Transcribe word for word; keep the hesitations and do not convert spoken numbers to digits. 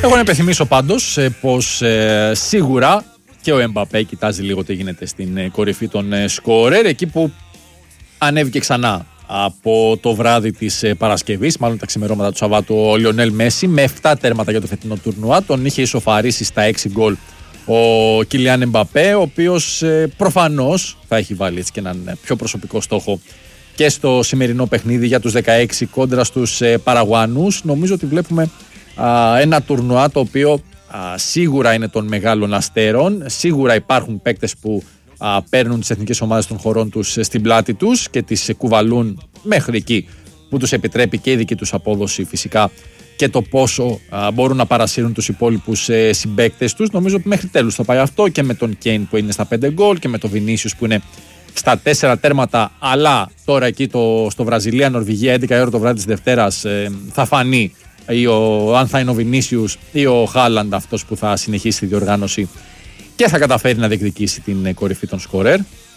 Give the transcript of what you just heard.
Εγώ να υπενθυμίσω πάντως ε, πως ε, σίγουρα και ο Εμπαπέ κοιτάζει λίγο τι γίνεται στην ε, κορυφή των ε, σκόρερ, εκεί που ανέβηκε ξανά από το βράδυ της ε, Παρασκευής, μάλλον τα ξημερώματα του Σαββάτου, ο Λιονέλ Μέση με επτά τέρματα για το φετινό τουρνουά. Τον είχε ισοφαρίσει στα έξι γκολ ο Κιλιάν Εμπαπέ, ο οποίος ε, προφανώς θα έχει βάλει έτσι και έναν πιο προσωπικό στόχο και στο σημερινό παιχνίδι για τους δεκαέξι κόντρα στους ε, Παραγουανούς. Νομίζω ότι βλέπουμε α, ένα τουρνουά το οποίο α, σίγουρα είναι των μεγάλων αστέρων. Σίγουρα υπάρχουν παίκτες που α, παίρνουν τις εθνικές ομάδες των χωρών τους στην πλάτη τους και τις κουβαλούν μέχρι εκεί που τους επιτρέπει και η δική τους απόδοση φυσικά και το πόσο α, μπορούν να παρασύρουν τους υπόλοιπους ε, συμπαίκτες τους. Νομίζω ότι μέχρι τέλους θα πάει αυτό και με τον Κέιν που είναι στα πέντε γκολ και με τον Βινίσιους που είναι στα τέσσερα τέρματα, αλλά τώρα εκεί το, στο Βραζιλία-Νορβηγία έντεκα η ώρα το βράδυ της Δευτέρας ε, θα φανεί ή ο, αν θα είναι ο Βινίσιους ή ο Χάλαντ αυτός που θα συνεχίσει τη διοργάνωση και θα καταφέρει να διεκδικήσει την κορυφή των σκορέρ.